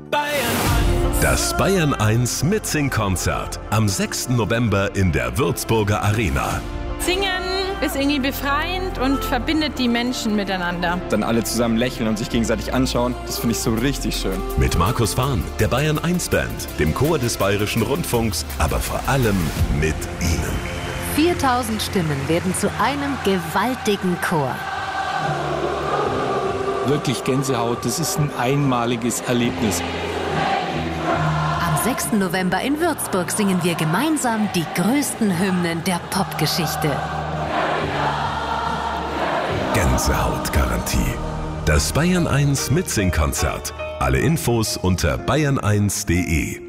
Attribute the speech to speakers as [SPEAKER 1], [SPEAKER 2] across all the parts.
[SPEAKER 1] Das Bayern 1 Mitsing-Konzert am 6. November in der Würzburger Arena.
[SPEAKER 2] Singen ist irgendwie befreiend und verbindet die Menschen miteinander.
[SPEAKER 3] Dann alle zusammen lächeln und sich gegenseitig anschauen, das finde ich so richtig schön.
[SPEAKER 1] Mit Markus Fahn, der Bayern 1 Band, dem Chor des Bayerischen Rundfunks, aber vor allem mit Ihnen.
[SPEAKER 4] 4000 Stimmen werden zu einem gewaltigen Chor.
[SPEAKER 5] Wirklich Gänsehaut, das ist ein einmaliges Erlebnis.
[SPEAKER 4] Am 6. November in Würzburg singen wir gemeinsam die größten Hymnen der Popgeschichte.
[SPEAKER 1] Gänsehautgarantie. Das Bayern 1 Mitsing-Konzert. Alle Infos unter bayern1.de.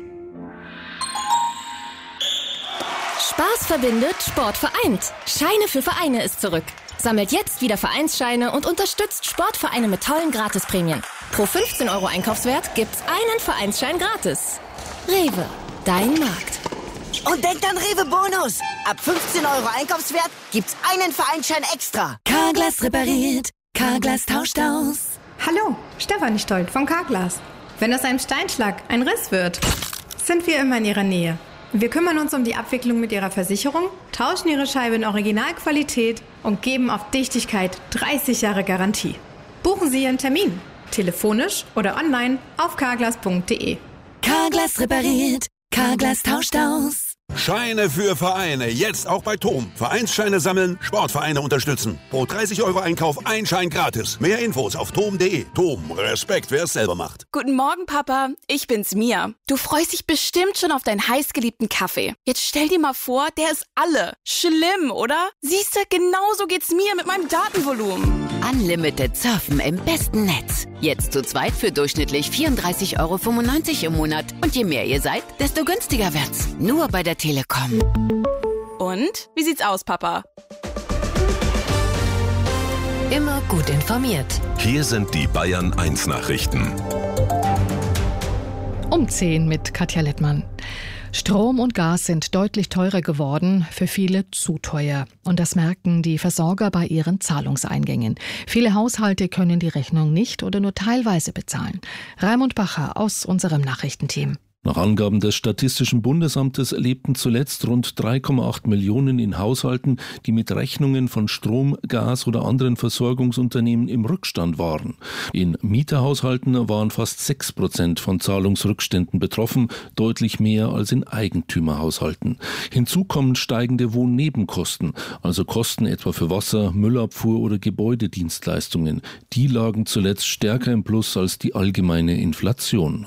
[SPEAKER 6] Spaß verbindet, Sport vereint. Scheine für Vereine ist zurück. Sammelt jetzt wieder Vereinsscheine und unterstützt Sportvereine mit tollen Gratisprämien. Pro 15 € Einkaufswert gibt's einen Vereinsschein gratis. Rewe, dein Markt.
[SPEAKER 7] Und denkt an Rewe Bonus. Ab 15 € Einkaufswert gibt's einen Vereinsschein extra.
[SPEAKER 8] Carglass repariert, Carglass tauscht aus.
[SPEAKER 9] Hallo, Stefanie Stolt von Carglass. Wenn aus einem Steinschlag ein Riss wird, sind wir immer in Ihrer Nähe. Wir kümmern uns um die Abwicklung mit Ihrer Versicherung, tauschen Ihre Scheibe in Originalqualität und geben auf Dichtigkeit 30 Jahre Garantie. Buchen Sie Ihren Termin, telefonisch oder online auf carglass.de.
[SPEAKER 8] Carglass repariert, Carglass tauscht aus.
[SPEAKER 10] Scheine für Vereine, jetzt auch bei TOM. Vereinsscheine sammeln, Sportvereine unterstützen. Pro 30 € Einkauf ein Schein gratis. Mehr Infos auf tom.de. TOM, Respekt, wer es selber macht.
[SPEAKER 11] Guten Morgen, Papa. Ich bin's, Mia. Du freust dich bestimmt schon auf deinen heißgeliebten Kaffee. Jetzt stell dir mal vor, der ist alle. Schlimm, oder? Siehst du, genauso geht's mir mit meinem Datenvolumen.
[SPEAKER 12] Unlimited Surfen im besten Netz. Jetzt zu zweit für durchschnittlich 34,95 € im Monat. Und je mehr ihr seid, desto günstiger wird's. Nur bei der Telekom.
[SPEAKER 11] Und? Wie sieht's aus, Papa?
[SPEAKER 4] Immer gut informiert.
[SPEAKER 1] Hier sind die Bayern 1 Nachrichten.
[SPEAKER 13] Um 10 mit Katja Lettmann. Strom und Gas sind deutlich teurer geworden, für viele zu teuer. Und das merken die Versorger bei ihren Zahlungseingängen. Viele Haushalte können die Rechnung nicht oder nur teilweise bezahlen. Raimund Bacher aus unserem Nachrichtenteam.
[SPEAKER 14] Nach Angaben des Statistischen Bundesamtes lebten zuletzt rund 3,8 Millionen in Haushalten, die mit Rechnungen von Strom, Gas oder anderen Versorgungsunternehmen im Rückstand waren. In Mieterhaushalten waren fast 6% von Zahlungsrückständen betroffen, deutlich mehr als in Eigentümerhaushalten. Hinzu kommen steigende Wohnnebenkosten, also Kosten etwa für Wasser, Müllabfuhr oder Gebäudedienstleistungen. Die lagen zuletzt stärker im Plus als die allgemeine Inflation.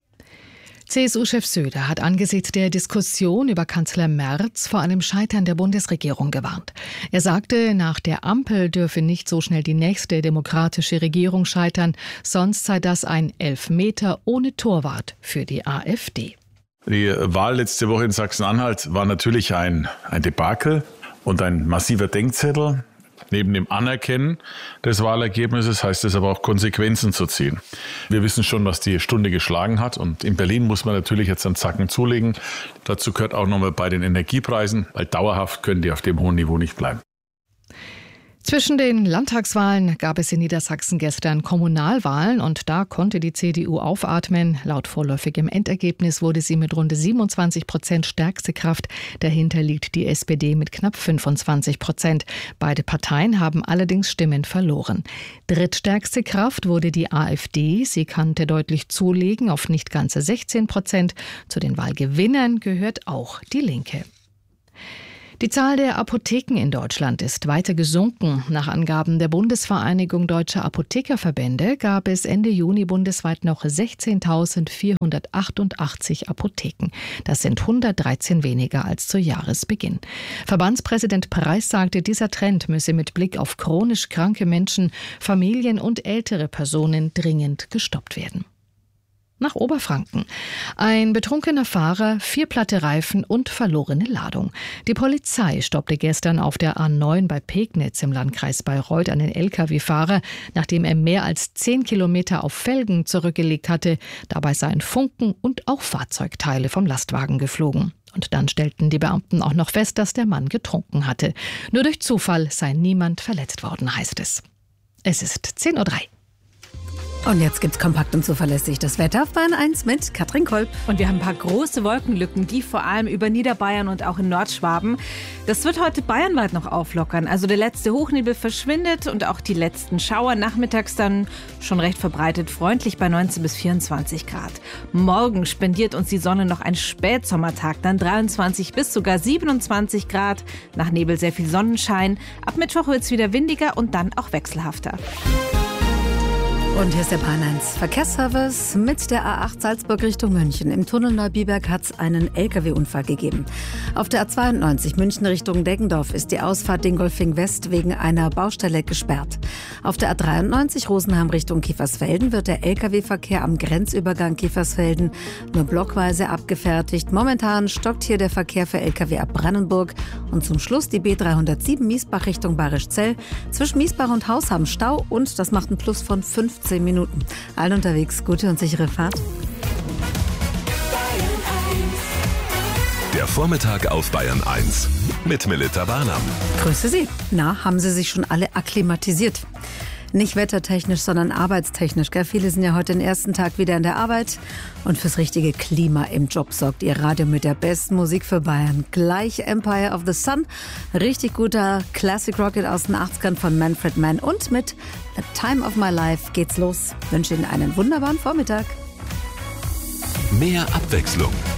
[SPEAKER 13] CSU-Chef Söder hat angesichts der Diskussion über Kanzler Merz vor einem Scheitern der Bundesregierung gewarnt. Er sagte, nach der Ampel dürfe nicht so schnell die nächste demokratische Regierung scheitern, sonst sei das ein Elfmeter ohne Torwart für die AfD.
[SPEAKER 15] Die Wahl letzte Woche in Sachsen-Anhalt war natürlich ein Debakel und ein massiver Denkzettel. Neben dem Anerkennen des Wahlergebnisses heißt es aber auch, Konsequenzen zu ziehen. Wir wissen schon, was die Stunde geschlagen hat. Und in Berlin muss man natürlich jetzt einen Zacken zulegen. Dazu gehört auch nochmal bei den Energiepreisen, weil dauerhaft können die auf dem hohen Niveau nicht bleiben.
[SPEAKER 13] Zwischen den Landtagswahlen gab es in Niedersachsen gestern Kommunalwahlen und da konnte die CDU aufatmen. Laut vorläufigem Endergebnis wurde sie mit rund 27% stärkste Kraft. Dahinter liegt die SPD mit knapp 25%. Beide Parteien haben allerdings Stimmen verloren. Drittstärkste Kraft wurde die AfD. Sie konnte deutlich zulegen auf nicht ganze 16%. Zu den Wahlgewinnern gehört auch die Linke. Die Zahl der Apotheken in Deutschland ist weiter gesunken. Nach Angaben der Bundesvereinigung Deutscher Apothekerverbände gab es Ende Juni bundesweit noch 16.488 Apotheken. Das sind 113 weniger als zu Jahresbeginn. Verbandspräsident Preis sagte, dieser Trend müsse mit Blick auf chronisch kranke Menschen, Familien und ältere Personen dringend gestoppt werden. Nach Oberfranken. Ein betrunkener Fahrer, 4 platte Reifen und verlorene Ladung. Die Polizei stoppte gestern auf der A9 bei Pegnitz im Landkreis Bayreuth einen Lkw-Fahrer, nachdem er mehr als 10 Kilometer auf Felgen zurückgelegt hatte. Dabei seien Funken und auch Fahrzeugteile vom Lastwagen geflogen. Und dann stellten die Beamten auch noch fest, dass der Mann getrunken hatte. Nur durch Zufall sei niemand verletzt worden, heißt es. Es ist 10:03 Uhr.
[SPEAKER 16] Und jetzt gibt's kompakt und zuverlässig das Wetter auf Bayern 1 mit Katrin Kolb.
[SPEAKER 17] Und wir haben ein paar große Wolkenlücken, die vor allem über Niederbayern und auch in Nordschwaben. Das wird heute bayernweit noch auflockern. Also der letzte Hochnebel verschwindet und auch die letzten Schauer nachmittags dann schon recht verbreitet freundlich bei 19 bis 24 Grad. Morgen spendiert uns die Sonne noch einen Spätsommertag, dann 23 bis sogar 27 Grad. Nach Nebel sehr viel Sonnenschein. Ab Mittwoch wird's wieder windiger und dann auch wechselhafter.
[SPEAKER 16] Und hier ist der Bayern 1 Verkehrsservice mit der A8 Salzburg Richtung München. Im Tunnel Neubiberg hat es einen LKW-Unfall gegeben. Auf der A92 München Richtung Deggendorf ist die Ausfahrt Dingolfing West wegen einer Baustelle gesperrt. Auf der A93 Rosenheim Richtung Kiefersfelden wird der LKW-Verkehr am Grenzübergang Kiefersfelden nur blockweise abgefertigt. Momentan stockt hier der Verkehr für LKW ab Brandenburg. Und zum Schluss die B307 Miesbach Richtung Bayerischzell. Zwischen Miesbach und Haus haben Stau und das macht ein Plus von 15 Minuten. Allen unterwegs, gute und sichere Fahrt.
[SPEAKER 1] Der Vormittag auf Bayern 1 mit Melita Barnam.
[SPEAKER 16] Grüße Sie. Na, haben Sie sich schon alle akklimatisiert? Nicht wettertechnisch, sondern arbeitstechnisch. Gell? Viele sind ja heute den ersten Tag wieder in der Arbeit. Und fürs richtige Klima im Job sorgt Ihr Radio mit der besten Musik für Bayern. Gleich Empire of the Sun. Richtig guter Classic Rocket aus den 80ern von Manfred Mann. Und mit The Time of My Life geht's los. Ich wünsche Ihnen einen wunderbaren Vormittag.
[SPEAKER 1] Mehr Abwechslung